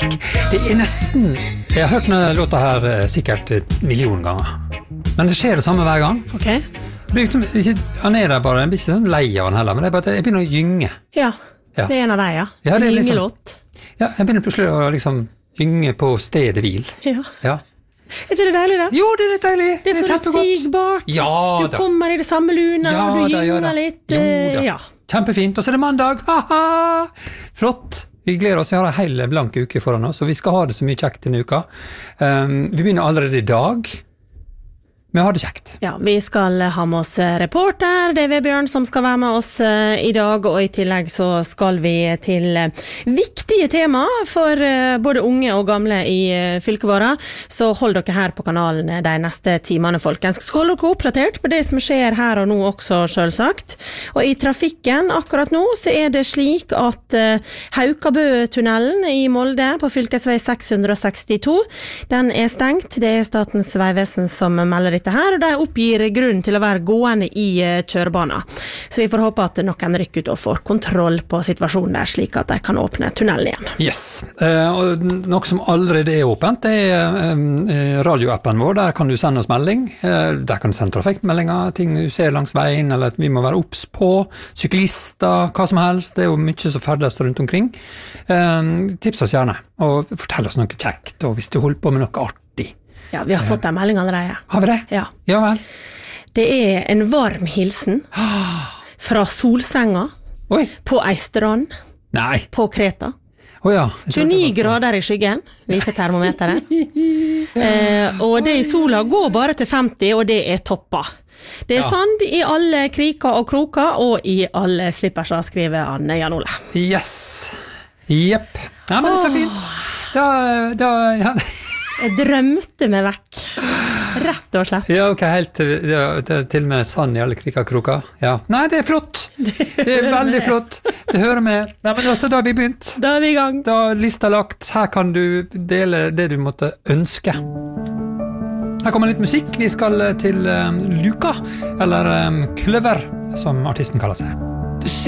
musikk. Det nesten... Jeg har hørt denne låta her sikkert 1 million ganger. Men det skjer det samme hver gang. Ok. Det blir liksom, han der bare, jeg blir ikke sånn lei av han heller, men det bare at jeg begynner å gynge. Ja, det en av deg, ja. Ja, det liksom, gyngelåt. Ja, jeg begynner plutselig å liksom gynge på stedet hvil. Ja. Er ikke det deilig da? Jo, det litt deilig. Det forutsigbart. Ja, du kommer i det samme luna, du gynger litt. Jo da. Ja. Kjempefint. Og så det mandag. Haha! Flott. Vi gleder oss. Vi har en hel blank uke foran oss, og vi skal ha det så mye kjekt denne uka. Vi begynner allerede i dag. Men jeg har det kjekt. Ja, vi skal ha med oss reporter, det Vebjørn som skal være med oss i dag, og i tillegg så skal vi til viktige tema for både unge og gamle i fylket vårt, så hold dere her på kanalen de neste timene, folkens. Så hold dere oppdatert på det som skjer her og nå også, selvsagt. Og i trafikken akkurat nå så det slik at Haukabø-tunnelen i Molde på fylkesvei 662, den stengt. Det Statens vegvesen som melder her, og de oppgir grunn til å være gående i kjørebanen. Så vi får håpe at noen rykker ut og får kontroll på situasjonen der, slik at de kan åpne tunnelen igjen. Yes, og noe som allerede åpent, det radioappen vår, der kan du sende oss melding, der kan du sende trafikkmeldinger, ting du ser langs veien, eller at vi må være obs på, syklister, hva som helst, det jo mye som ferdes rundt omkring. Tips oss gjerne, og fortell oss noe kjekt, og hvis du holder på med noe artig. Ja, vi har fått en melding allerede. Har vi det? Ja. Ja vel. Det en varm hilsen fra solsenga på ei strand på Kreta. Ja. 29 grader i skyggen, viser termometeret. Og det i sola går bare til 50, og det toppa. Det sand i alle kriker og kroker, og i alle slipperser, skriver Anne Jan Ole. Yes. Jepp. Ja, men det så fint. Ja. Jeg drømte meg vekk, rett og slett. Ja, ok, helt til med sand i alle kriker og kroker. Ja. Nei, det flott. Det veldig flott. Det hører med. Nei, men altså, da har vi begynt. Da vi i gang. Da lista lagt. Her kan du dele det du måtte ønske. Her kommer litt musikk. Vi skal til Luka, eller Kløver, som artisten kaller seg.